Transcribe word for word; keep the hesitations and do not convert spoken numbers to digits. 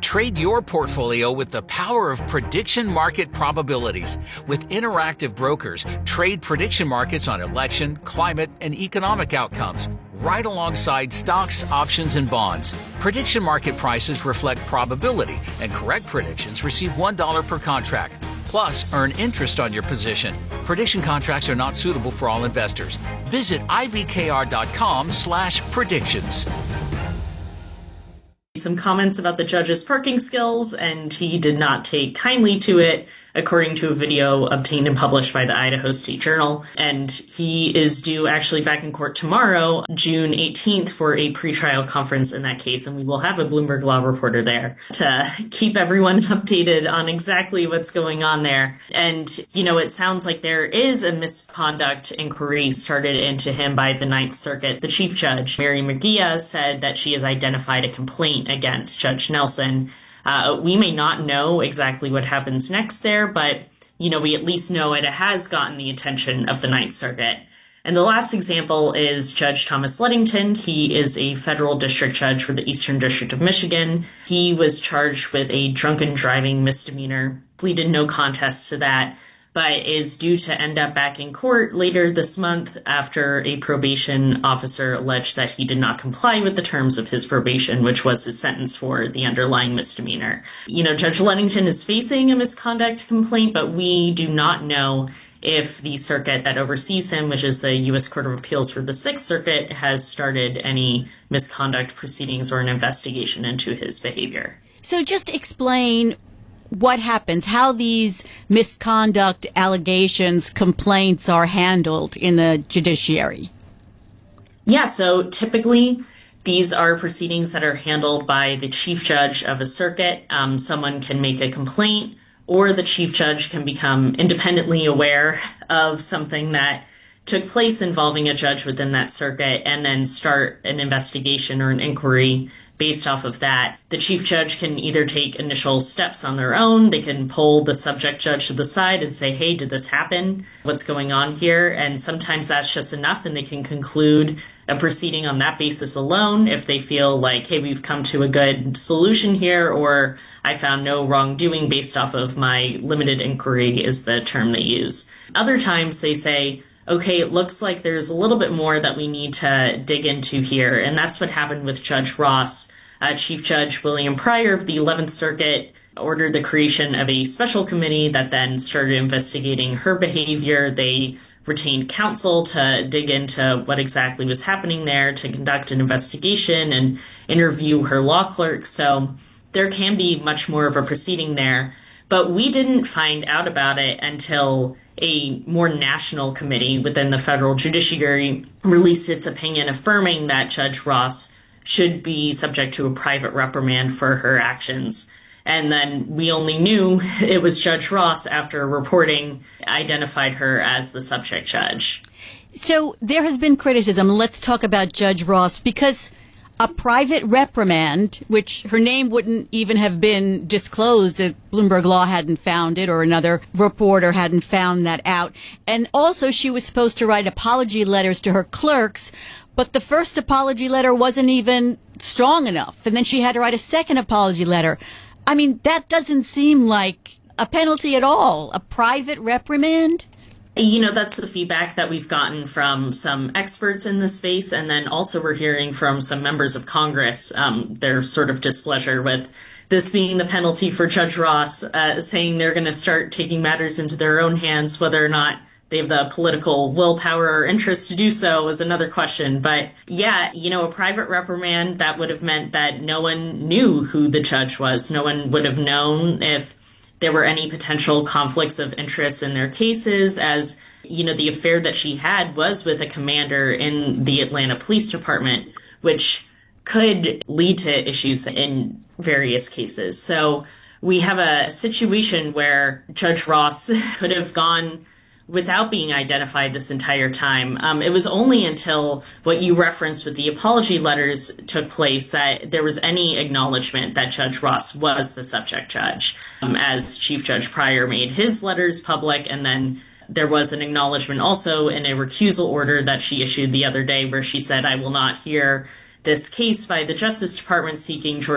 Trade your portfolio with the power of prediction market probabilities. With Interactive Brokers, trade prediction markets on election, climate, and economic outcomes, right alongside stocks, options, and bonds. Prediction market prices reflect probability, and correct predictions receive one dollar per contract. Plus, earn interest on your position. Prediction contracts are not suitable for all investors. Visit ibkr.com slash predictions. Some comments about the judge's parking skills, and he did not take kindly to it, according to a video obtained and published by the Idaho State Journal. And he is due actually back in court tomorrow, June eighteenth, for a pretrial conference in that case, and we will have a Bloomberg Law reporter there to keep everyone updated on exactly what's going on there. And, you know, it sounds like there is a misconduct inquiry started into him by the Ninth Circuit. The chief judge, Mary McGeeh, said that she has identified a complaint against Judge Nelson. Uh, we may not know exactly what happens next there, but, you know, we at least know it has gotten the attention of the Ninth Circuit. And the last example is Judge Thomas Ludington. He is a federal district judge for the Eastern District of Michigan. He was charged with a drunken driving misdemeanor, pleaded no contest to that, but is due to end up back in court later this month after a probation officer alleged that he did not comply with the terms of his probation, which was his sentence for the underlying misdemeanor. You know, Judge Ludington is facing a misconduct complaint, but we do not know if the circuit that oversees him, which is the U S Court of Appeals for the Sixth Circuit, has started any misconduct proceedings or an investigation into his behavior. So just explain what happens, how these misconduct allegations, complaints are handled in the judiciary. Yeah, so typically these are proceedings that are handled by the chief judge of a circuit. Um, someone can make a complaint, or the chief judge can become independently aware of something that took place involving a judge within that circuit and then start an investigation or an inquiry based off of that. The chief judge can either take initial steps on their own, they can pull the subject judge to the side and say, hey, did this happen? What's going on here? And sometimes that's just enough, and they can conclude a proceeding on that basis alone if they feel like, hey, we've come to a good solution here, or I found no wrongdoing based off of my limited inquiry is the term they use. Other times they say, okay, it looks like there's a little bit more that we need to dig into here. And that's what happened with Judge Ross. Uh, Chief Judge William Pryor of the eleventh Circuit ordered the creation of a special committee that then started investigating her behavior. They retained counsel to dig into what exactly was happening there, to conduct an investigation and interview her law clerk. So there can be much more of a proceeding there. But we didn't find out about it until a more national committee within the federal judiciary released its opinion affirming that Judge Ross should be subject to a private reprimand for her actions. And then we only knew it was Judge Ross after reporting identified her as the subject judge. So there has been criticism. Let's talk about Judge Ross, because a private reprimand, which her name wouldn't even have been disclosed if Bloomberg Law hadn't found it or another reporter hadn't found that out. And also she was supposed to write apology letters to her clerks, but the first apology letter wasn't even strong enough. And then she had to write a second apology letter. I mean, that doesn't seem like a penalty at all. A private reprimand? You know, that's the feedback that we've gotten from some experts in this space. And then also we're hearing from some members of Congress, um, their sort of displeasure with this being the penalty for Judge Ross, uh, saying they're going to start taking matters into their own hands. Whether or not they have the political willpower or interest to do so is another question. But yeah, you know, a private reprimand, that would have meant that no one knew who the judge was. No one would have known if there were any potential conflicts of interest in their cases, as, you know, the affair that she had was with a commander in the Atlanta Police Department, which could lead to issues in various cases. So we have a situation where Judge Ross could have gone without being identified this entire time. Um, it was only until what you referenced with the apology letters took place that there was any acknowledgement that Judge Ross was the subject judge, um, as Chief Judge Pryor made his letters public. And then there was an acknowledgement also in a recusal order that she issued the other day where she said, I will not hear this case by the Justice Department seeking George